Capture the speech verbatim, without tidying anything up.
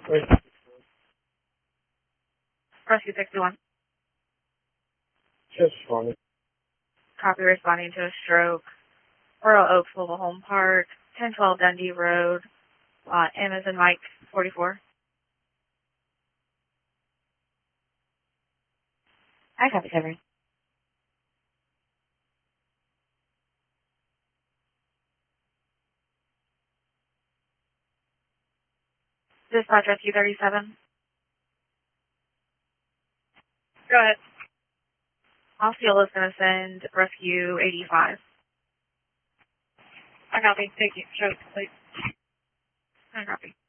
Wait. Rescue sixty-one. Just funny. Copy, responding to a stroke. Royal Oaks Mobile Home Park, ten twelve Dundee Road, uh, Amazon Mike forty-four. I copy, covering. Dispatch Rescue thirty-seven. Go ahead. Osceola is going to send Rescue eighty-five. I copy. Thank you. Show complete. I copy.